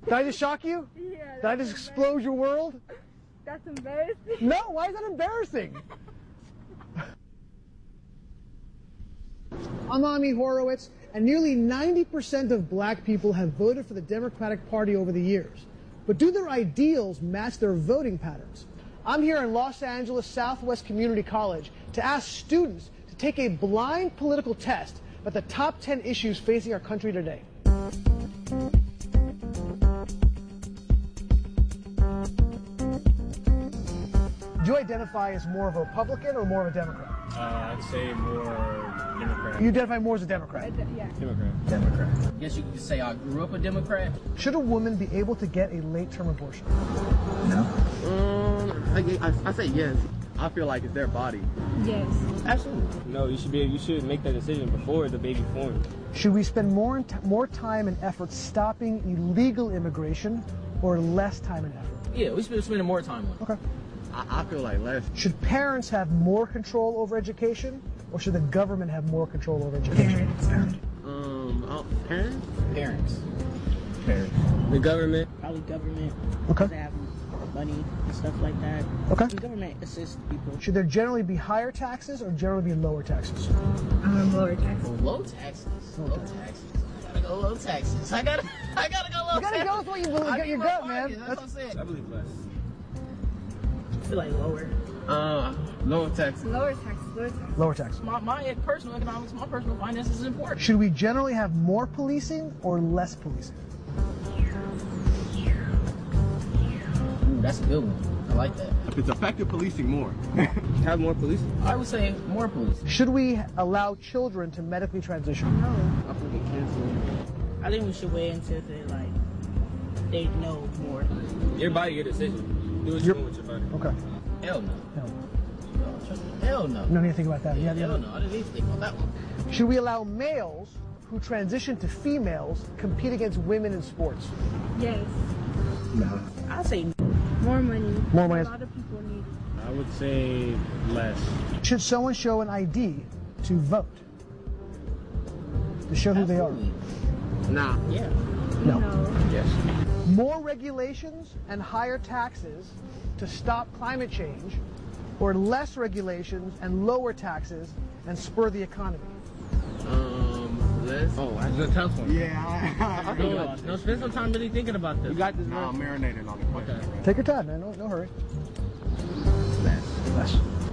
Did I just shock you? Yeah. Did I just explode your world? That's embarrassing. No, why is that embarrassing? I'm Ami Horowitz, and nearly 90% of black people have voted for the Democratic Party over the years. But do their ideals match their voting patterns? I'm here in Los Angeles Southwest Community College to ask students to take a blind political test about the top 10 issues facing our country today. Do you identify as more of a Republican or more of a Democrat? I'd say more Democrat. You identify more as a Democrat? Yeah. Democrat. I guess you could say I grew up a Democrat. Should a woman be able to get a late-term abortion? No. I say yes. I feel like it's their body. Yes. Absolutely. No, you should make that decision before the baby forms. Should we spend more time and effort stopping illegal immigration or less time and effort? Yeah, we should be spending more time on it. Okay. I feel like less. Should parents have more control over education or should the government have more control over education? Parents? Parents. The government. Probably government. Okay. They have money and stuff like that. Okay. The government assists people. Should there generally be higher taxes or generally be lower taxes? Lower taxes. Low taxes. Low taxes. I gotta go low taxes. I gotta go low taxes. You gotta go with what you believe, your gut, man. That's what I'm saying. I believe less. I feel like lower. Lower taxes. Lower taxes. Lower taxes. Lower taxes. My personal economics, my personal finances is important. Should we generally have more policing or less policing? Ooh, that's a good one. I like that. If it's effective policing, more. Have more police. I would say more police. Should we allow children to medically transition? No. I feel like kids. I think we should wait until they know more. Your body, your decision. Do what you want with your body. Okay. Hell no. No. Hell no. You don't need to think about that. Yeah, hell no. I didn't even think about that one. Should we allow males who transition to females compete against women in sports? Yes. No. I say More money. More money. A lot of people need it. I would say less. Should someone show an ID to vote? To show who they are? Absolutely. Nah. Yeah. No. Yes. More regulations and higher taxes to stop climate change, or less regulations and lower taxes and spur the economy? Less. Oh, that's a tough one. Yeah. No, spend some time really thinking about this. You got this, man. I'm marinating on the question. Okay. Take your time, man. No hurry. Less.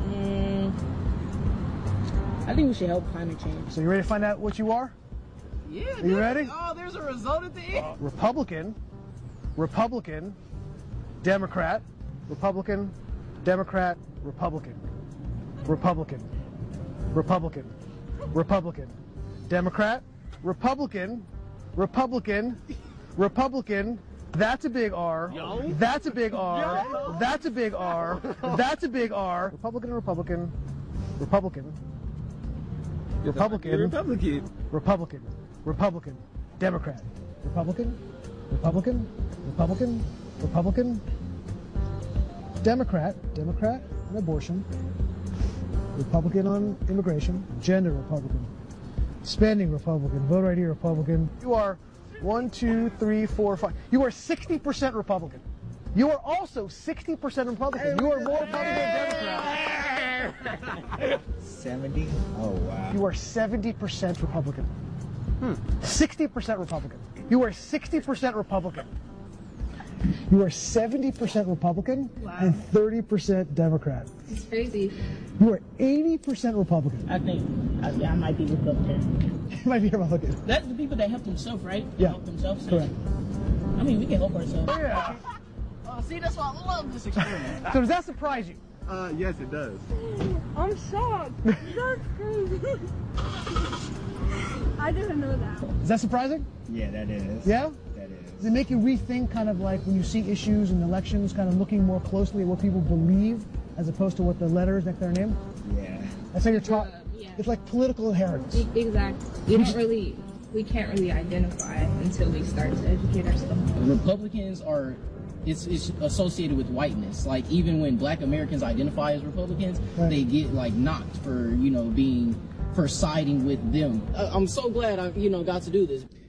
I think we should help climate change. So you ready to find out what you are? Yeah. Are you ready? Oh, there's a result at the end. Republican, Democrat, Republican, Democrat, Republican, Republican, Republican, Republican, Democrat, Republican, Republican, Republican. That's a big R. That's a big R. That's a big R. That's a big R. Republican, Republican, Republican, Republican, Republican, Republican, Democrat, Republican, Republican, Republican, Republican, Democrat on abortion, Republican on immigration, gender Republican, spending Republican, voter ID Republican. You are 1, 2, 3, 4, 5. You are 60% Republican. You are also 60% Republican. You are more Republican than Democrat. 70? Oh, wow. You are 70% Republican. 60% Republican. You are 60% Republican. You are 70% Republican and 30% Democrat. It's crazy. You are 80% Republican. I think I might be Republican. You might be Republican. That's the people that help themselves, right? They Yeah. help themselves. Correct. I mean, we can help ourselves. Yeah. Oh, see, that's why I love this experiment. So does that surprise you? Yes, it does. I'm shocked. That's crazy. I didn't know that. Is that surprising? Yeah, that is. Yeah? That is. Does it make you rethink kind of like when you see issues in elections, kind of looking more closely at what people believe as opposed to what the letters next to their name? Yeah. That's how you're taught. Yeah. It's like political inheritance. Exactly. We can't really identify until we start to educate ourselves. Republicans are, it's associated with whiteness. Like even when Black Americans identify as Republicans, Right. they get like knocked for, for siding with them. I'm so glad I, got to do this.